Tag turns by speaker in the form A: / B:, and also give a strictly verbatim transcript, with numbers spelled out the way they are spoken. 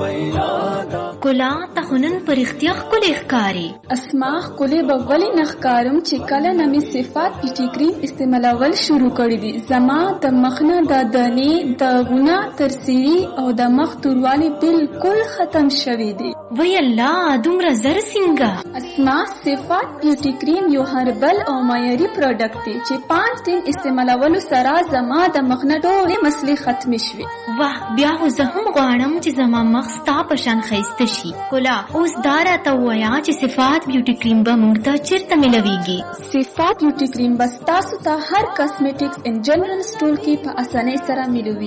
A: کلا تخنن پر اختیار کل اخکاری
B: اسماخ کلی بولی نخکارم چې کله نمی صفات پیټی کریم استعمالول شروع کړی دي. زما د مخنه د دانې د غونه ترسيري او د مخ توروالی بالکل ختم شوی دی.
A: وی الله دومره زر څنګه؟
B: اسما صفات بیوټی کریم یو هربل او معیاري پروډکټ دی چې پانچ دن استعمالولو سره زما د مخنه ټولې مسلې ختم شوي.
A: واه بیا خو زه هم غواړم چې زما مخ ستا په شان ښایسته شي. کلا اوس دا راته ووایه چې صفات بیوټي کریم به موږ ته چېرته میلویږي؟
B: صفات بیوټي کریم به ستاسو ته هر کاسمیټکس ان جنرال سټور کې په اسانۍ سره میلوي.